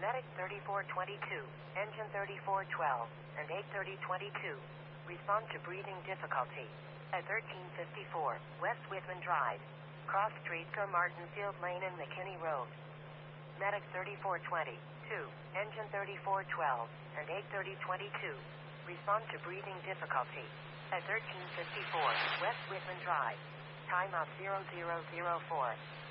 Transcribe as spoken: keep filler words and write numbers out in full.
Medic thirty-four twenty-two, engine thirty-four twelve, and eight thirty twenty-two. Respond to breathing difficulty. At thirteen fifty-four, West Whitman Drive. Cross Street, Martin Field Lane and McKinney Road. Medic thirty-four twenty-two, engine thirty-four twelve, and eight thirty twenty-two. Respond to breathing difficulty. At thirteen fifty-four, West Whitman Drive. Time of zero zero zero four.